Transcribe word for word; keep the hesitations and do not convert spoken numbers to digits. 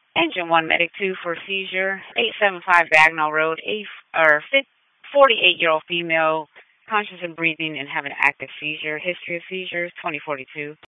Engine one, Medic two for seizure, eight seven five Bagnall Road, eight, or forty-eight-year-old female, conscious and breathing and having active seizure, history of seizures, twenty forty-two.